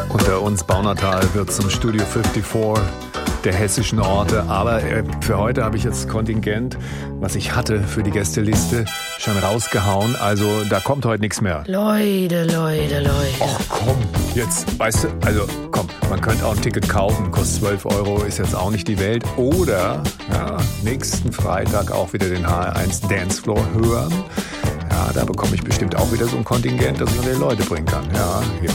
Unter uns Baunatal wird zum Studio 54 der hessischen Orte. Aber für heute habe ich jetzt Kontingent, was ich hatte für die Gästeliste, schon rausgehauen. Also da kommt heute nichts mehr. Leute. Ach komm, jetzt, weißt du, also komm, man könnte auch ein Ticket kaufen, kostet 12 Euro, ist jetzt auch nicht die Welt. Oder nächsten Freitag auch wieder den HR1 Dancefloor hören. Ja, da bekomme ich bestimmt auch wieder so ein Kontingent, das ich unter die Leute bringen kann. Ja, hier